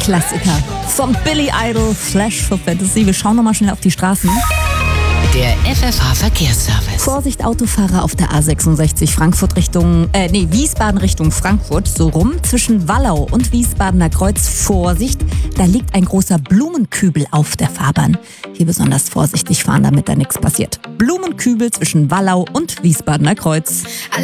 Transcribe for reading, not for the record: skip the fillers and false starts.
Klassiker von Billy Idol, Flash for Fantasy. Wir schauen nochmal schnell auf die Straßen. Der FFH-Verkehrsservice. Vorsicht, Autofahrer auf der A66 Wiesbaden Richtung Frankfurt. So rum, zwischen Wallau und Wiesbadener Kreuz. Vorsicht, da liegt ein großer Blumenkübel auf der Fahrbahn. Hier besonders vorsichtig fahren, damit da nichts passiert. Blumenkübel zwischen Wallau und Wiesbadener Kreuz.